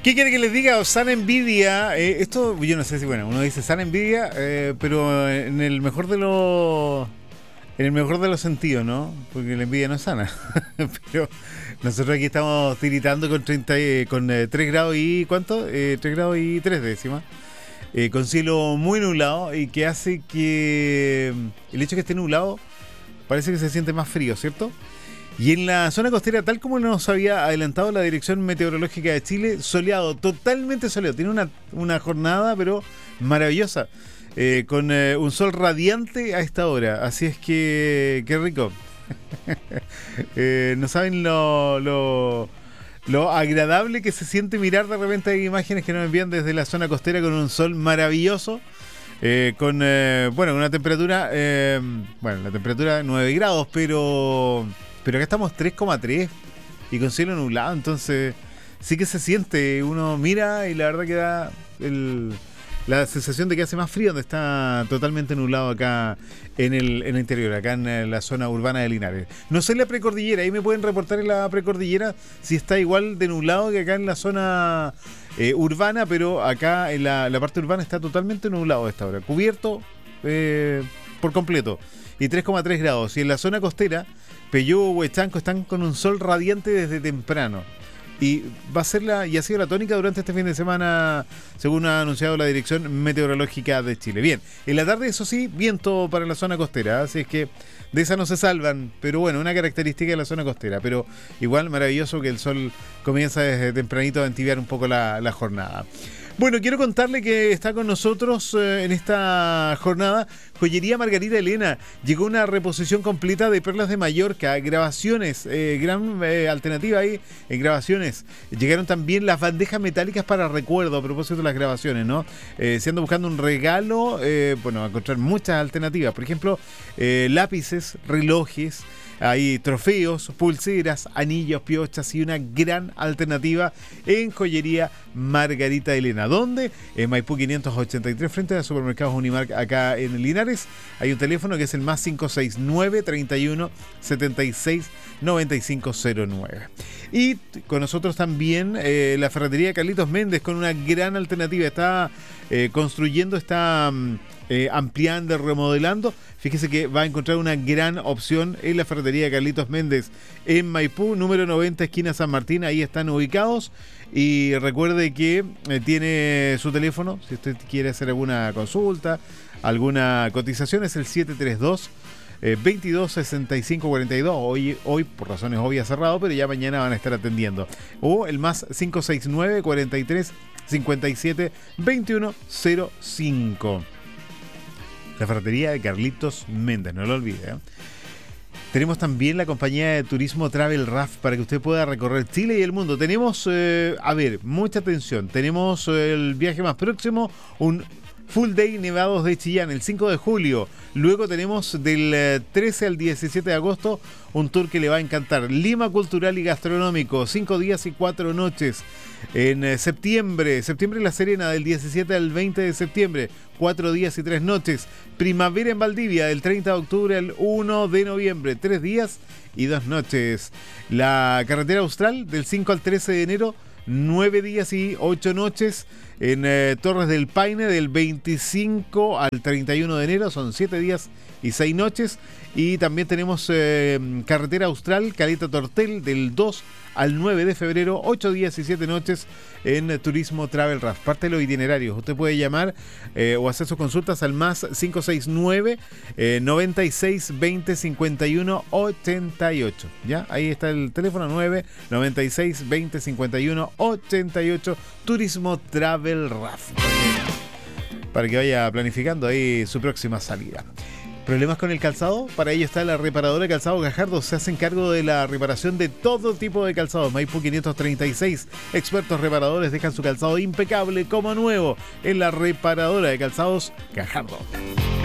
¿Qué quiere que les diga? Sana envidia. Esto, yo no sé si, bueno, uno dice sana envidia, pero en el mejor de los... En el mejor de los sentidos, ¿no? Porque la envidia no es sana. Pero nosotros aquí estamos tiritando con 3 grados y... ¿Cuánto? 3 grados y 3 décimas. Con cielo muy nublado y que hace que el hecho de que esté nublado parece que se siente más frío, ¿cierto? Y en la zona costera, tal como nos había adelantado la Dirección Meteorológica de Chile, soleado, totalmente soleado. Tiene una jornada, pero maravillosa, con un sol radiante a esta hora. Así es que, qué rico. No saben lo agradable que se siente mirar de repente. Hay imágenes que nos envían desde la zona costera con un sol maravilloso. Con una temperatura, la temperatura 9 grados, pero acá estamos 3,3 y con cielo nublado, entonces sí que se siente, uno mira y la verdad que da la sensación de que hace más frío donde está totalmente nublado acá en el interior, acá en la zona urbana de Linares. No sé la precordillera, ahí me pueden reportar en la precordillera si está igual de nublado que acá en la zona urbana, pero acá en la parte urbana está totalmente nublado a esta hora, cubierto por completo, y 3,3 grados. Y en la zona costera, Peyú, Huechanco están con un sol radiante desde temprano. Y va a ser y ha sido la tónica durante este fin de semana, según ha anunciado la Dirección Meteorológica de Chile. Bien, en la tarde, eso sí, viento para la zona costera, así es que de esa no se salvan, pero bueno, una característica de la zona costera, pero igual maravilloso que el sol comienza desde tempranito a entibiar un poco la jornada. Bueno, quiero contarle que está con nosotros en esta jornada Joyería Margarita Elena. Llegó una reposición completa de perlas de Mallorca, grabaciones, gran alternativa ahí en grabaciones. Llegaron también las bandejas metálicas para recuerdo, a propósito de las grabaciones, ¿no? Si ando buscando un regalo, va a encontrar muchas alternativas. Por ejemplo, lápices, relojes. Hay trofeos, pulseras, anillos, piochas y una gran alternativa en Joyería Margarita Elena. ¿Dónde? En Maipú 583, frente a Supermercados Unimark, acá en Linares. Hay un teléfono que es el más 569 31 76 9509. Y con nosotros también la ferretería Carlitos Méndez, con una gran alternativa. Está construyendo, está ampliando, remodelando. Fíjese que va a encontrar una gran opción en la ferretería Carlitos Méndez en Maipú, número 90, esquina San Martín. Ahí están ubicados. Y recuerde que tiene su teléfono, si usted quiere hacer alguna consulta, alguna cotización, es el 732 22 65 42. Hoy por razones obvias cerrado, pero ya mañana van a estar atendiendo. O el más 569 43 57 21 05. La ferretería de Carlitos Méndez, no lo olvide, ¿eh? Tenemos también la compañía de turismo Travel Raf para que usted pueda recorrer Chile y el mundo. Tenemos, mucha atención. Tenemos el viaje más próximo, un Full Day Nevados de Chillán, el 5 de julio. Luego tenemos del 13 al 17 de agosto un tour que le va a encantar. Lima Cultural y Gastronómico, 5 días y 4 noches. En septiembre La Serena, del 17 al 20 de septiembre, 4 días y 3 noches. Primavera en Valdivia, del 30 de octubre al 1 de noviembre, 3 días y 2 noches. La Carretera Austral, del 5 al 13 de enero, 9 días y 8 noches. En Torres del Paine, del 25 al 31 de enero, son 7 días y 6 noches. Y también tenemos Carretera Austral, Caleta Tortel, del 2 al 9 de febrero, 8 días y 7 noches en Turismo Travel Raf. Parte de los itinerarios. Usted puede llamar o hacer sus consultas al más 569 96 20 51 88. ¿Ya? Ahí está el teléfono 9 96 20 51 88. Turismo Travel Raf. Para que vaya planificando ahí su próxima salida. ¿Problemas con el calzado? Para ello está la reparadora de calzado Gajardo. Se hacen cargo de la reparación de todo tipo de calzado. Maipú 536. Expertos reparadores dejan su calzado impecable como nuevo en la reparadora de calzados Gajardo.